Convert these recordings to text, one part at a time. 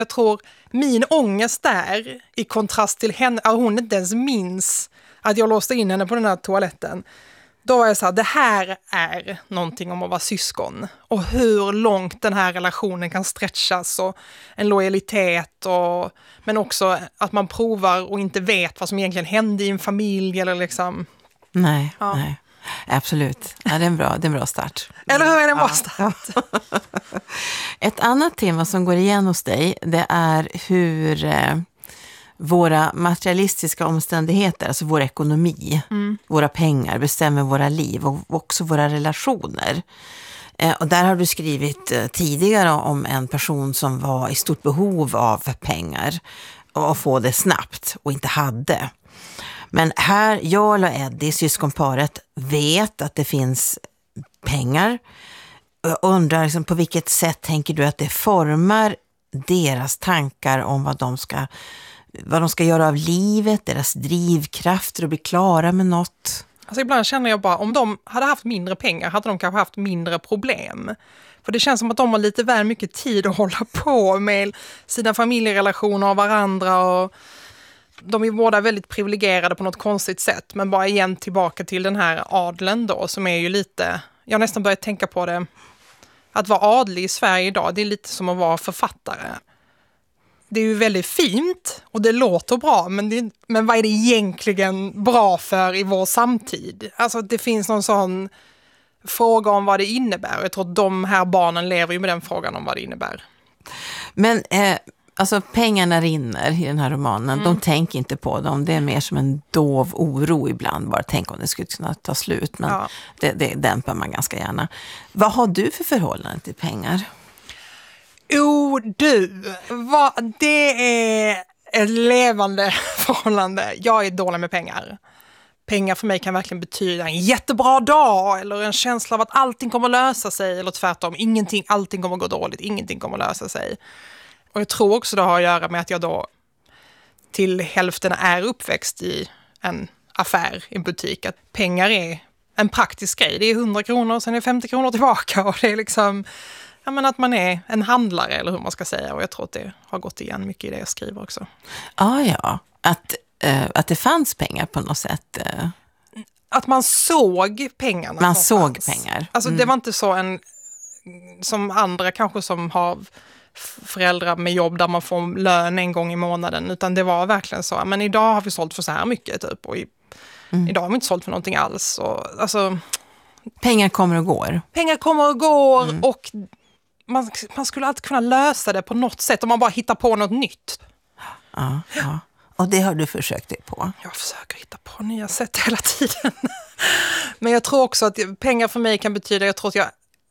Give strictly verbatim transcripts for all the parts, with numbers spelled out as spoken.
Jag tror min ångest där, i kontrast till henne, att hon inte ens minns att jag låste in henne på den här toaletten. Då var jag så här, det här är någonting om att vara syskon. Och hur långt den här relationen kan stretchas och en lojalitet. Och, men också att man provar och inte vet vad som egentligen hände i en familj. Eller liksom. Nej, ja. nej. Absolut. Ja, det är en bra, det är en bra start. Eller hur är det en bra ja. start? Ett annat tema som går igen hos dig, det är hur eh, våra materialistiska omständigheter, alltså vår ekonomi, mm. våra pengar bestämmer våra liv och också våra relationer. Eh, och där har du skrivit eh, tidigare om en person som var i stort behov av pengar och få det snabbt och inte hade. Men här, Jarl och Eddie, syskonparet, vet att det finns pengar. Jag undrar liksom, på vilket sätt tänker du att det formar deras tankar om vad de ska, vad de ska göra av livet, deras drivkrafter och bli klara med något? Alltså ibland känner jag bara, om de hade haft mindre pengar hade de kanske haft mindre problem. För det känns som att de har lite väl mycket tid att hålla på med sina familjerelationer och varandra och de är båda väldigt privilegierade på något konstigt sätt. Men bara igen tillbaka till den här adeln då som är ju lite, jag har nästan börjat tänka på det, att vara adlig i Sverige idag, det är lite som att vara författare. Det är ju väldigt fint och det låter bra, men, det, men vad är det egentligen bra för i vår samtid? Alltså det finns någon sån fråga om vad det innebär. Jag tror att de här barnen lever ju med den frågan om vad det innebär. Men eh, alltså pengarna rinner i den här romanen, mm. de tänker inte på dem. Det är mer som en dov oro ibland. Bara tänk om det skulle kunna ta slut, men ja. det, det dämpar man ganska gärna. Vad har du för förhållande till pengar? Jo, du, vad, det är ett levande förhållande. Jag är dålig med pengar. Pengar för mig kan verkligen betyda en jättebra dag eller en känsla av att allting kommer att lösa sig eller tvärtom, ingenting, allting kommer att gå dåligt, ingenting kommer att lösa sig. Och jag tror också det har att göra med att jag då till hälften är uppväxt i en affär, i en butik. Att pengar är en praktisk grej. Det är hundra kronor och sen är det femtio kronor tillbaka och det är liksom... Ja, men att man är en handlare eller hur man ska säga. Och jag tror att det har gått igen mycket i det jag skriver också. Ah, ja, att, uh, att det fanns pengar på något sätt. Uh... Att man såg pengarna. Man såg fanns. pengar. Alltså mm. det var inte så en som andra kanske som har föräldrar med jobb där man får lön en gång i månaden. Utan det var verkligen så. Men idag har vi sålt för så här mycket typ. Och i, mm. idag har vi inte sålt för någonting alls. Och, alltså, pengar kommer och går. Pengar kommer och går mm. och... Man, man skulle alltid kunna lösa det på något sätt om man bara hittar på något nytt. Ja, ja. Och det har du försökt dig på? Jag försöker hitta på nya sätt hela tiden. Men jag tror också att pengar för mig kan betyda, jag tror att jag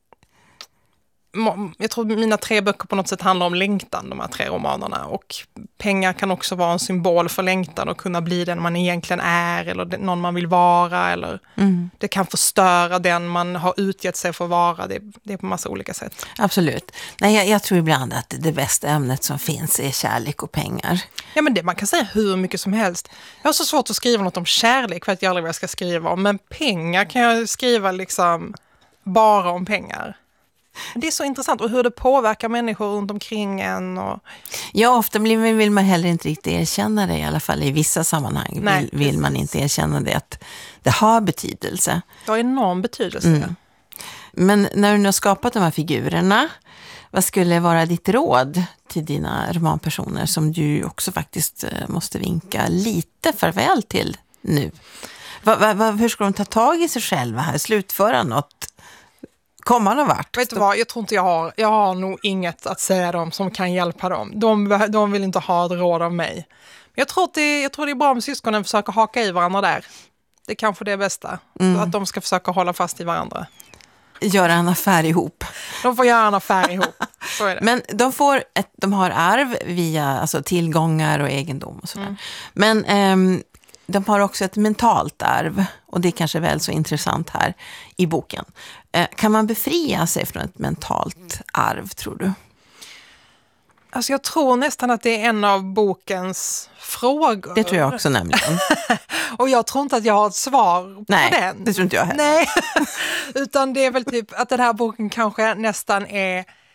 jag tror att mina tre böcker på något sätt handlar om längtan, de här tre romanerna. Och pengar kan också vara en symbol för längtan och kunna bli den man egentligen är eller någon man vill vara. Eller mm. det kan förstöra den man har utgett sig för att vara. Det, det är på massa olika sätt. Absolut. Nej, jag, jag tror ibland att det bästa ämnet som finns är kärlek och pengar. Ja, men det, man kan säga hur mycket som helst. Jag har så svårt att skriva något om kärlek för att jag aldrig vet vad jag ska skriva om. Men pengar kan jag skriva liksom bara om pengar. Det är så intressant och hur det påverkar människor runt omkring en. Och... Ja, ofta vill man heller inte riktigt erkänna det, i alla fall i vissa sammanhang. Nej, vill, vill man inte erkänna det, att det har betydelse. Det har enorm betydelse. Mm. Men när du nu har skapat de här figurerna, vad skulle vara ditt råd till dina romanpersoner som du också faktiskt måste vinka lite farväl till nu? Va, va, va, hur ska de ta tag i sig själva här, slutföra något? Komma någon vart. Vet du vad, jag tror inte jag har, jag har nog inget att säga dem som kan hjälpa dem. De, de vill inte ha ett råd av mig. Men jag tror, att det, jag tror det är bra om syskonen försöker haka i varandra där. Det är kanske det bästa. Mm. Att de ska försöka hålla fast i varandra. Göra en affär ihop. De får göra en affär ihop. Så är det. Men de, får ett, de har arv via alltså, tillgångar och egendom och sådär. Mm. Men... Ehm, de har också ett mentalt arv och det är kanske väl så intressant här i boken. Eh, kan man befria sig från ett mentalt arv, tror du? Alltså jag tror nästan att det är en av bokens frågor. Det tror jag också nämligen. Och jag tror inte att jag har ett svar på Nej, den. Nej, det tror inte jag heller. Nej, utan det är väl typ att den här boken kanske nästan är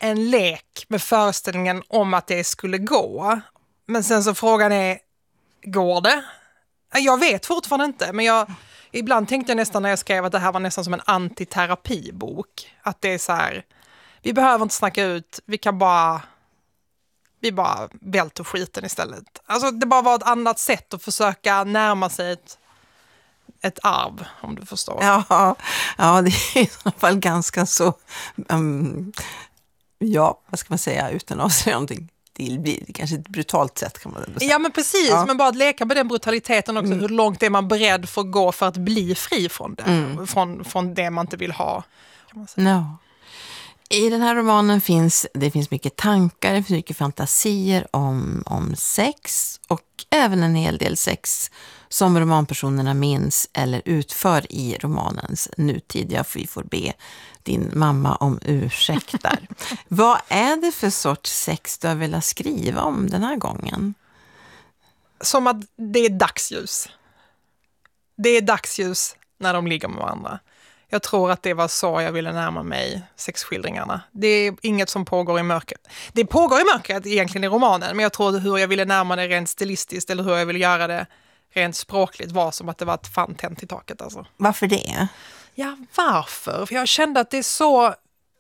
en lek med föreställningen om att det skulle gå. Men sen så frågan är, går det? Jag vet fortfarande inte, men jag, ibland tänkte jag nästan när jag skrev att det här var nästan som en antiterapibok. Att det är så här, vi behöver inte snacka ut, vi kan bara, vi bara välter skiten istället. Alltså det bara var ett annat sätt att försöka närma sig ett, ett arv, om du förstår. Ja, ja, det är i alla fall ganska så, um, ja, vad ska man säga, utan att säga någonting. Det blir kanske ett brutalt sätt kan man säga. Ja men precis, ja. Men bara att leka med den brutaliteten också. Mm. Hur långt är man beredd för att gå för att bli fri från det? Mm. Från, från det man inte vill ha. Kan man säga. No. I den här romanen finns det finns mycket tankar, det finns mycket fantasier om, om sex och även en hel del sex som romanpersonerna minns eller utför i romanens nutid. Jag får, får be din mamma om ursäkt där. Vad är det för sorts sex du har velat skriva om den här gången? Som att det är dagsljus. Det är dagsljus när de ligger med varandra. Jag tror att det var så jag ville närma mig sexskildringarna. Det är inget som pågår i mörkret. Det pågår i mörkret egentligen i romanen, men jag tror hur jag ville närma det rent stilistiskt eller hur jag ville göra det rent språkligt var som att det var ett fan tänt i taket. Alltså. Varför det? Ja, varför? För jag kände att det är så...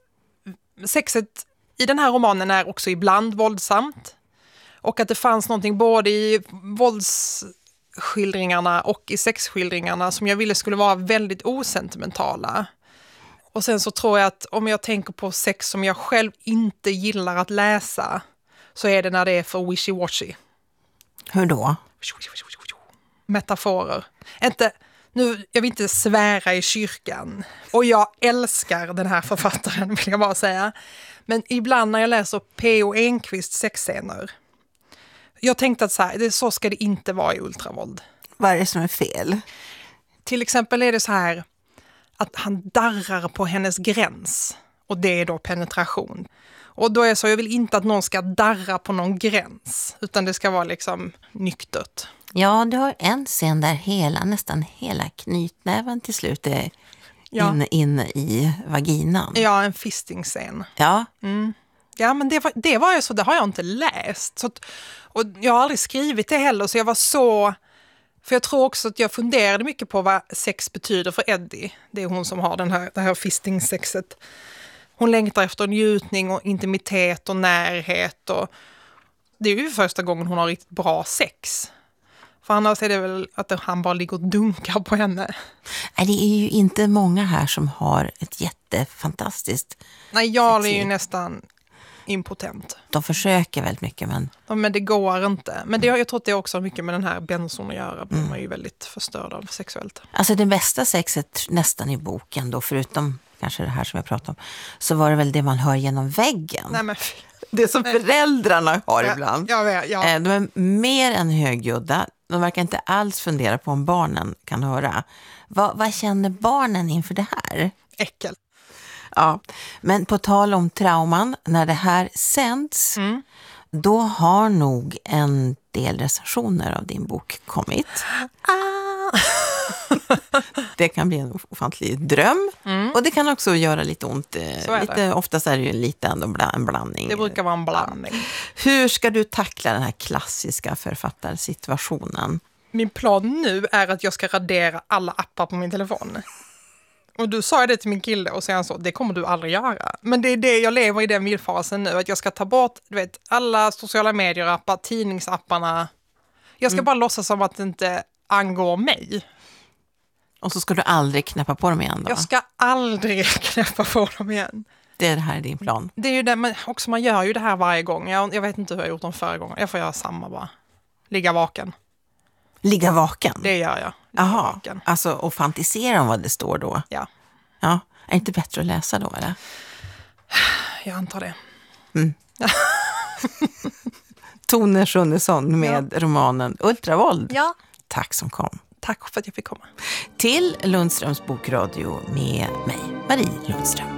Sexet i den här romanen är också ibland våldsamt. Och att det fanns någonting både i våldsskildringarna och i sexskildringarna som jag ville skulle vara väldigt osentimentala. Och sen så tror jag att om jag tänker på sex som jag själv inte gillar att läsa så är det när det är för wishy-washy. Hur då? Metaforer. Inte... Nu, jag vill inte svära i kyrkan. Och jag älskar den här författaren, vill jag bara säga. Men ibland när jag läser P O Enquists sexscener. Jag tänkte att så, här, det, så ska det inte vara i ultravåld. Vad är det som är fel? Till exempel är det så här att han darrar på hennes gräns. Och det är då penetration. Och då är det så, jag vill inte att någon ska darra på någon gräns. Utan det ska vara liksom nyktert. Ja, du har en scen där hela, nästan hela knytnäven till slut är ja. inne in i vaginan. Ja, en fisting-scen. Ja. Mm. Ja, men det var, det var ju så, det har jag inte läst. Så att, och jag har aldrig skrivit det heller, så jag var så... För jag tror också att jag funderade mycket på vad sex betyder för Eddie. Det är hon som har den här, det här fisting-sexet. Hon längtar efter njutning och intimitet och närhet. Och det är ju första gången hon har riktigt bra sex. För annars är det väl att han bara ligger och dunkar på henne. Nej, det är ju inte många här som har ett jättefantastiskt Nej, jag är ju nästan impotent. De försöker väldigt mycket, men... Ja, men det går inte. Men det, jag tror att det också har mycket med den här benson att göra. De mm. är ju väldigt förstörda av sexuellt. Alltså det bästa sexet nästan i boken då, förutom kanske det här som jag pratade om, så var det väl det man hör genom väggen. Nej, men... Det som föräldrarna har ja, ibland. Jag vet, ja. De är mer än högljudda. De verkar inte alls fundera på om barnen kan höra. Va, vad känner barnen inför det här? Äckel. Ja, men på tal om trauman, när det här sänds, mm. då har nog en del recensioner av din bok kommit. Ah. Det kan bli en ofantlig dröm. Mm. Och det kan också göra lite ont. Lite, oftast är det ju lite ändå en blandning. Det brukar vara en blandning. Hur ska du tackla den här klassiska författarsituationen? Min plan nu är att jag ska radera alla appar på min telefon. Och du sa det till min kille och sen så, det kommer du aldrig göra. Men det är det jag lever i den villfasen nu. Att jag ska ta bort, du vet, alla sociala medier-appar, tidningsapparna. Jag ska mm. bara låtsas som att det inte angår mig. Och så ska du aldrig knäppa på dem igen då? Jag ska aldrig knäppa på dem igen. Det är det här din plan? Det är ju det, men också man gör ju det här varje gång. Jag, jag vet inte hur jag har gjort dem förra gången. Jag får göra samma bara. Ligga vaken. Ligga vaken? Det gör jag. Jaha, alltså och fantisera om vad det står då? Ja. Ja, är det inte bättre att läsa då eller? Jag antar det. Mm. Tone Schunnesson med ja. romanen Ultravåld. Ja. Tack som kom. Tack för att jag fick komma. Till Lundströms bokradio med mig, Marie Lundström.